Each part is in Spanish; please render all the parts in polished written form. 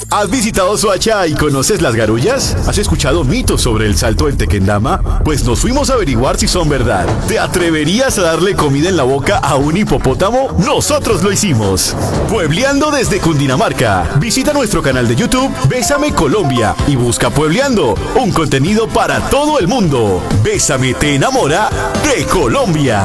¿Has visitado Soacha y conoces las garullas? ¿Has escuchado mitos sobre el salto del Tequendama? Pues nos fuimos a averiguar si son verdad. ¿Te atreverías a darle comida en la boca a un hipopótamo? Nosotros lo hicimos. Puebleando desde Cundinamarca. Visita nuestro canal de YouTube Bésame Colombia y busca Puebleando, un contenido para todo el mundo. Bésame te enamora de Colombia.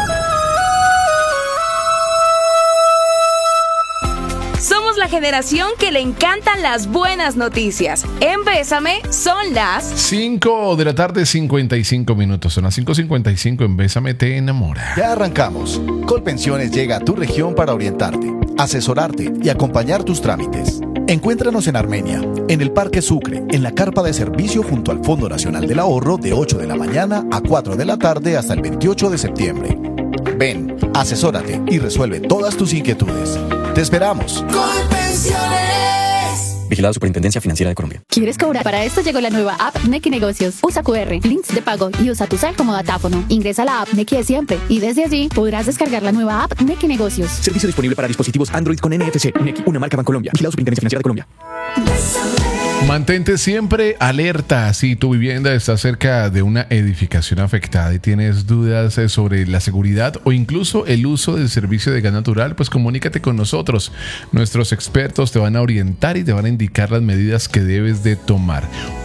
Somos la generación que le encantan las buenas noticias. En Bésame son las 5 de la tarde, 55 minutos. Son las 5:55 en Bésame te enamora. Ya arrancamos. Colpensiones llega a tu región para orientarte, asesorarte y acompañar tus trámites. Encuéntranos en Armenia, en el Parque Sucre, en la carpa de servicio junto al Fondo Nacional del Ahorro de 8 de la mañana a 4 de la tarde hasta el 28 de septiembre. Ven, asesórate y resuelve todas tus inquietudes. ¡Te esperamos! Colpensiones. Vigilado Superintendencia Financiera de Colombia. ¿Quieres cobrar? Para esto llegó la nueva app Nequi Negocios. Usa QR, links de pago y usa tu cel como datáfono. Ingresa a la app Nequi de siempre y desde allí podrás descargar la nueva app Nequi Negocios. Servicio disponible para dispositivos Android con NFC. Nequi, una marca Bancolombia. Vigilado Superintendencia Financiera de Colombia. Mantente siempre alerta si tu vivienda está cerca de una edificación afectada y tienes dudas sobre la seguridad o incluso el uso del servicio de gas natural, pues comunícate con nosotros. Nuestros expertos te van a orientar y te van a indicar las medidas que debes de tomar.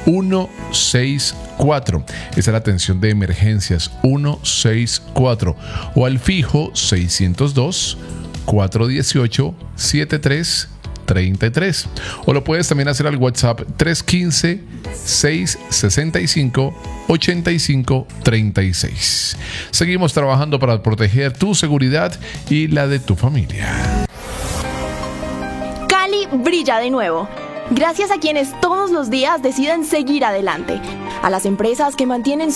164. Esa es la atención de emergencias. 164. O al fijo 602 418 7333. O lo puedes también hacer al WhatsApp 315-665-8536. Seguimos trabajando para proteger tu seguridad y la de tu familia. Cali brilla de nuevo. Gracias a quienes todos los días deciden seguir adelante. A las empresas que mantienen